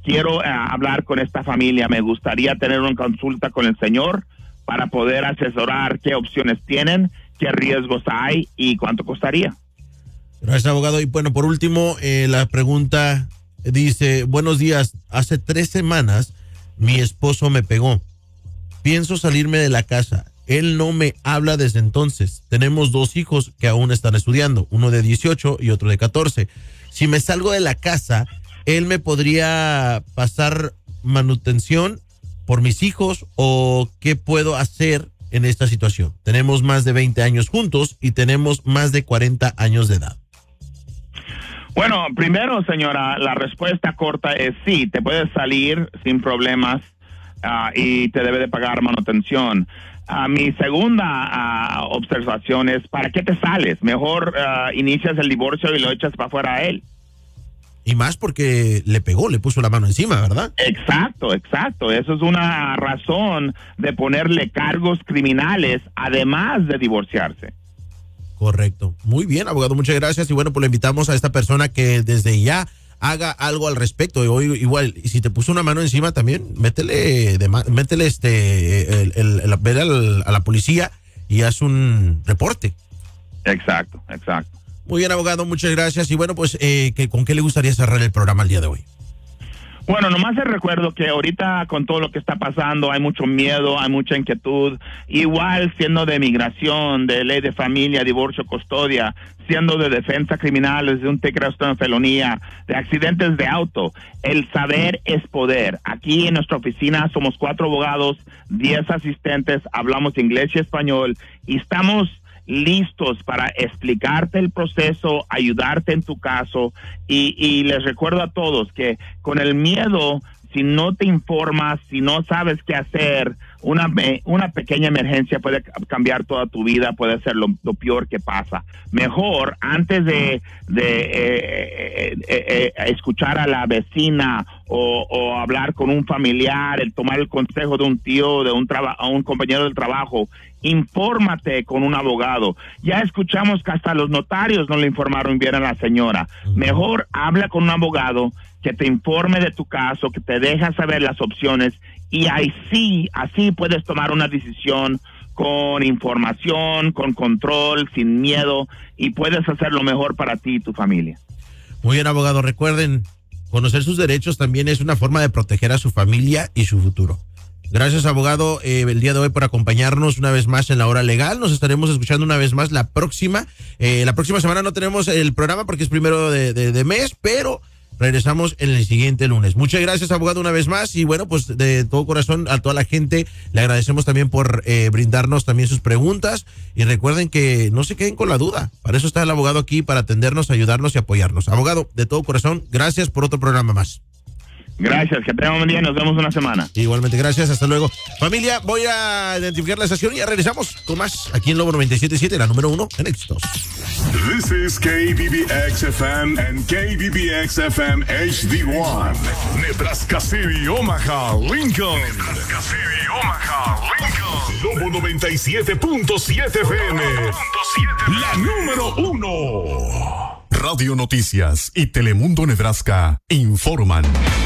quiero hablar con esta familia, me gustaría tener una consulta con el señor para poder asesorar qué opciones tienen, qué riesgos hay y cuánto costaría. Gracias, abogado. Y bueno, por último, la pregunta dice, buenos días, hace 3 semanas mi esposo me pegó. Pienso salirme de la casa. Él no me habla desde entonces. Tenemos 2 hijos que aún están estudiando, uno de 18 y otro de 14. Si me salgo de la casa, él me podría pasar manutención por mis hijos, o qué puedo hacer en esta situación. Tenemos más de 20 años juntos y tenemos más de 40 años de edad. Bueno, primero, señora, la respuesta corta es sí, te puedes salir sin problemas y te debe de pagar manutención. Mi segunda observación es, ¿para qué te sales? Mejor inicias el divorcio y lo echas para afuera a él. Y más porque le pegó, le puso la mano encima, ¿verdad? Exacto. Eso es una razón de ponerle cargos criminales, además de divorciarse. Correcto. Muy bien, abogado, muchas gracias. Y bueno, pues le invitamos a esta persona que desde ya haga algo al respecto. Y hoy, igual, si te puso una mano encima también, métele a la policía y haz un reporte. Exacto. Muy bien, abogado, muchas gracias. Y bueno, pues, ¿con qué le gustaría cerrar el programa el día de hoy? Bueno, nomás les recuerdo que ahorita con todo lo que está pasando hay mucho miedo, hay mucha inquietud. Igual siendo de migración, de ley de familia, divorcio, custodia, siendo de defensa criminal, de un arresto en felonía, de accidentes de auto. El saber es poder. Aquí en nuestra oficina somos 4 abogados, 10 asistentes, hablamos inglés y español y estamos listos para explicarte el proceso, ayudarte en tu caso y les recuerdo a todos que con el miedo, si no te informas, si no sabes qué hacer, una pequeña emergencia puede cambiar toda tu vida, puede ser lo peor que pasa. Mejor, antes de escuchar a la vecina o hablar con un familiar, el tomar el consejo de un tío, de un compañero del trabajo, infórmate con un abogado. Ya escuchamos que hasta los notarios no le informaron bien a la señora. Mejor habla con un abogado que te informe de tu caso, que te deja saber las opciones y así puedes tomar una decisión con información, con control, sin miedo y puedes hacer lo mejor para ti y tu familia. Muy bien, abogado. Recuerden, conocer sus derechos también es una forma de proteger a su familia y su futuro. Gracias, abogado, el día de hoy por acompañarnos una vez más en La Hora Legal. Nos estaremos escuchando una vez más la próxima. La próxima semana no tenemos el programa porque es primero de mes, pero regresamos en el siguiente lunes. Muchas gracias, abogado, una vez más. Y bueno, pues de todo corazón a toda la gente le agradecemos también por brindarnos también sus preguntas. Y recuerden que no se queden con la duda. Para eso está el abogado aquí, para atendernos, ayudarnos y apoyarnos. Abogado, de todo corazón, gracias por otro programa más. Gracias, que tengan un buen día, nos vemos una semana. Igualmente, gracias, hasta luego. Familia, voy a identificar la estación y ya regresamos con más aquí en Lobo 97.7, la número 1 en éxitos. This is KBBX-FM and KBBX-FM HD1. Nebraska City, Omaha, Lincoln. Nebraska City, Omaha, Lincoln. Lobo 97.7 FM. La número 1. Radio Noticias y Telemundo Nebraska informan.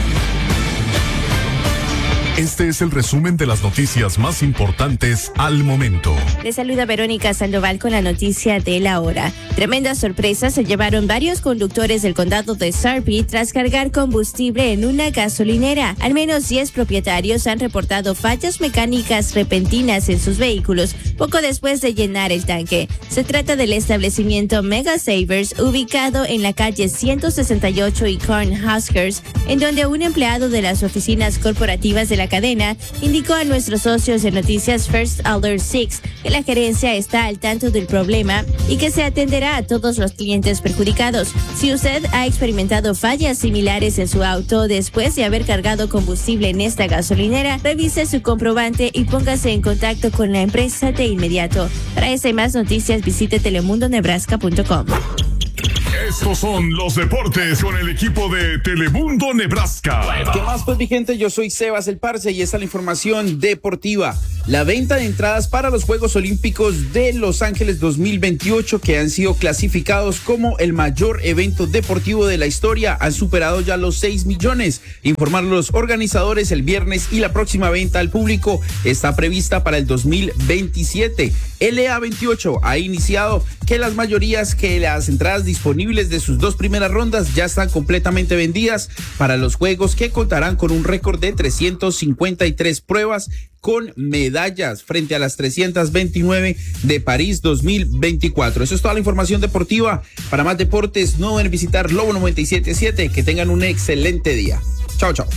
Este es el resumen de las noticias más importantes al momento. Les saluda Verónica Sandoval con la noticia de la hora. Tremenda sorpresa se llevaron varios conductores del condado de Sarpy tras cargar combustible en una gasolinera. Al menos 10 propietarios han reportado fallas mecánicas repentinas en sus vehículos poco después de llenar el tanque. Se trata del establecimiento Mega Savers, ubicado en la calle 168 y Cornhuskers, en donde un empleado de las oficinas corporativas de la cadena indicó a nuestros socios de noticias First Alert 6 que la gerencia está al tanto del problema y que se atenderá a todos los clientes perjudicados. Si usted ha experimentado fallas similares en su auto después de haber cargado combustible en esta gasolinera, revise su comprobante y póngase en contacto con la empresa de inmediato. Para esta y más noticias visite telemundonebraska.com. Estos son los deportes con el equipo de Telemundo Nebraska. ¿Qué más, pues, mi gente? Yo soy Sebas el Parce y esta es la información deportiva. La venta de entradas para los Juegos Olímpicos de Los Ángeles 2028, que han sido clasificados como el mayor evento deportivo de la historia, han superado ya los 6 millones. Informaron los organizadores el viernes y la próxima venta al público está prevista para el 2027. LA28 ha iniciado que las mayorías que las entradas disponibles de sus 2 primeras rondas ya están completamente vendidas para los Juegos, que contarán con un récord de 353 pruebas con medallas frente a las 329 de París 2024. Eso es toda la información deportiva. Para más deportes, no deben visitar Lobo 97.7. Que tengan un excelente día. Chao, chao.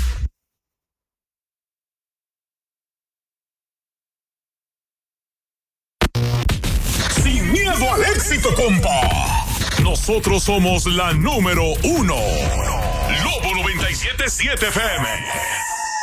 Sin miedo al éxito, compa. Nosotros somos la número 1. Lobo 97.7 FM.